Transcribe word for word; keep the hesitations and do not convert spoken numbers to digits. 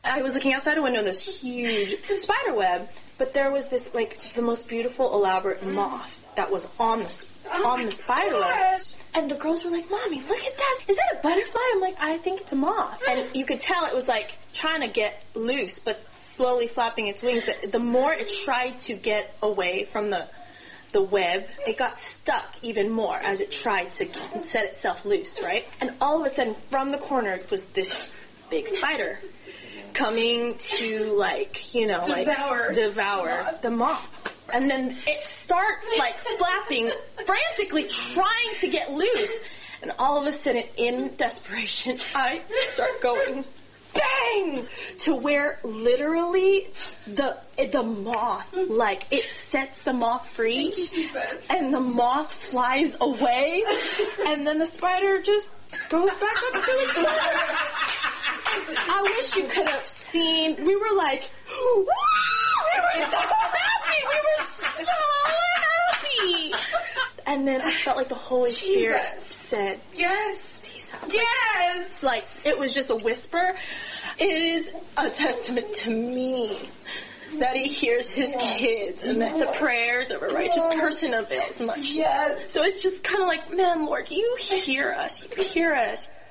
I was looking outside a window and there's huge spider web, but there was this, like, the most beautiful, elaborate moth that was on the, on the spider web. And the girls were like, Mommy, look at that. Is that a butterfly? I'm like, I think it's a moth. And you could tell it was, like, trying to get loose, but slowly flapping its wings. But the more it tried to get away from the the web, it got stuck even more as it tried to set itself loose, right? And all of a sudden, from the corner was this big spider coming to, like, you know, devour. like, devour the moth. And then it starts, like, flapping, frantically trying to get loose. And all of a sudden, in desperation, I start going, bang! To where literally the the moth, like, it sets the moth free. And the moth flies away. And then the spider just goes back up to its mother. I wish you could have seen. We were like, woo! We were so happy! We were so happy! And then I felt like the Holy Jesus. Spirit said, Yes. Like, yes! Like, it was just a whisper. It is a testament to me that he hears his kids and that the prayers of a righteous person avails much. Yes. So it's just kind of like, man, Lord, you hear us. You hear us.